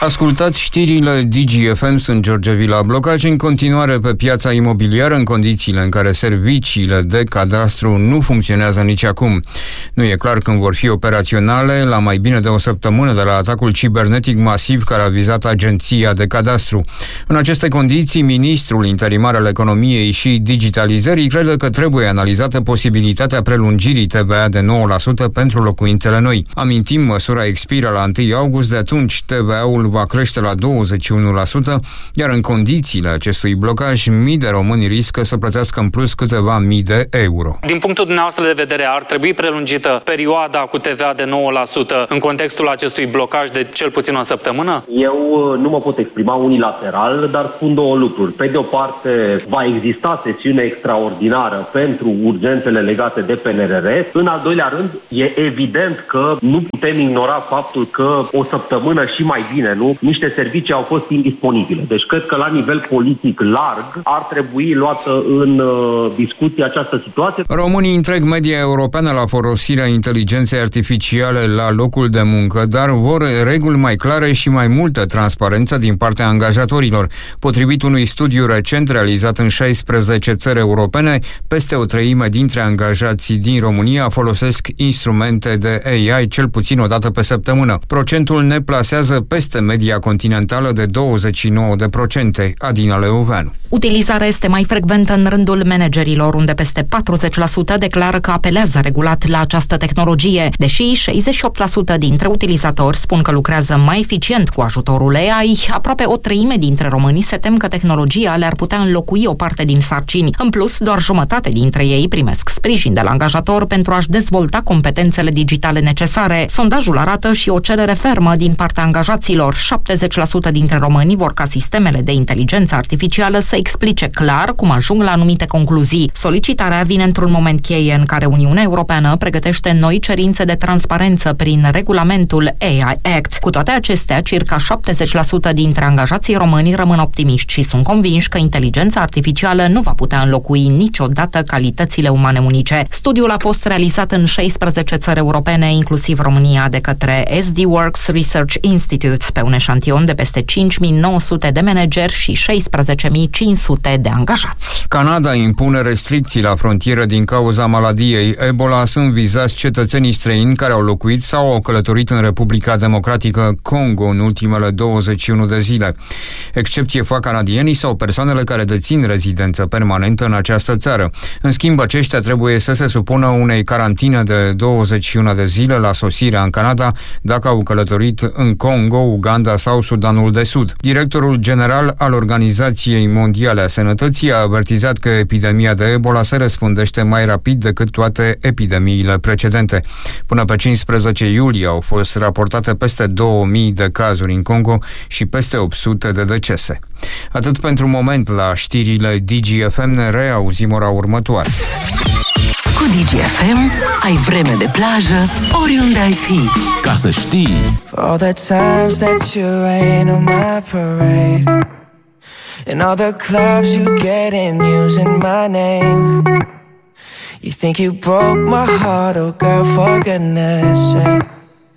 Ascultați știrile DGFM, sunt George Vila. Blocaj în continuare pe piața imobiliară în condițiile în care serviciile de cadastru nu funcționează nici acum. Nu e clar când vor fi operaționale, la mai bine de o săptămână de la atacul cibernetic masiv care a vizat agenția de cadastru. În aceste condiții, ministrul interimar al economiei și digitalizării crede că trebuie analizată posibilitatea prelungirii TVA de 9% pentru locuințele noi. Amintim, măsura expiră la 1 august, de atunci TVA-ul va crește la 21%, iar în condițiile acestui blocaj, mii de români riscă să plătească în plus câteva mii de euro. Din punctul dumneavoastră de vedere, ar trebui prelungită perioada cu TVA de 9% în contextul acestui blocaj de cel puțin o săptămână? Eu nu mă pot exprima unilateral, dar spun două lucruri. Pe de o parte, va exista sesiune extraordinară pentru urgențele legate de PNRR. În al doilea rând, e evident că nu putem ignora faptul că o săptămână și mai bine, niște servicii au fost indisponibile. Deci cred că la nivel politic larg ar trebui luată în discuție această situație. Românii întreg media europeană la folosirea inteligenței artificiale la locul de muncă, dar vor reguli mai clare și mai multă transparență din partea angajatorilor. Potrivit unui studiu recent realizat în 16 țări europene, peste o treime dintre angajații din România folosesc instrumente de AI cel puțin o dată pe săptămână. Procentul ne plasează peste media continentală de 29%. Adina Leoveanu. Utilizarea este mai frecventă în rândul managerilor, unde peste 40% declară că apelează regulat la această tehnologie, deși 68% dintre utilizatori spun că lucrează mai eficient cu ajutorul AI, aproape o treime dintre români se tem că tehnologia le-ar putea înlocui o parte din sarcini. În plus, doar jumătate dintre ei primesc sprijin de la angajator pentru a-și dezvolta competențele digitale necesare. Sondajul arată și o cerere fermă din partea angajaților. 70% dintre români vor ca sistemele de inteligență artificială să explice clar cum ajung la anumite concluzii. Solicitarea vine într-un moment cheie în care Uniunea Europeană pregătește noi cerințe de transparență prin regulamentul AI Act. Cu toate acestea, circa 70% dintre angajații români rămân optimiști și sunt convinși că inteligența artificială nu va putea înlocui niciodată calitățile umane unice. Studiul a fost realizat în 16 țări europene, inclusiv România, de către SD Works Research Institute, pe un eșantion de peste 5.900 de manageri și 16.500 de angajați. Canada impune restricții la frontieră din cauza maladiei Ebola. Sunt vizați cetățenii străini care au locuit sau au călătorit în Republica Democratică Congo în ultimele 21 de zile. Excepție fac canadienii sau persoanele care dețin rezidență permanentă în această țară. În schimb, aceștia trebuie să se supună unei carantine de 21 de zile la sosirea în Canada dacă au călătorit în Congo, Uganda sau Sudanul de Sud. Directorul general al Organizației Mondiale a Sănătății a avertizat că epidemia de Ebola se răspândește mai rapid decât toate epidemiile precedente. Până pe 15 iulie au fost raportate peste 2000 de cazuri în Congo și peste 800 de decese. Atât pentru moment la știrile DGFM, ne reauzim ora următoare. Cu DGFM ai vreme de plajă oriunde ai fi. Ca să știi. For all the times that you rain on my parade, and all the clubs you get in using my name. You think you broke my heart, oh girl, for goodness sake.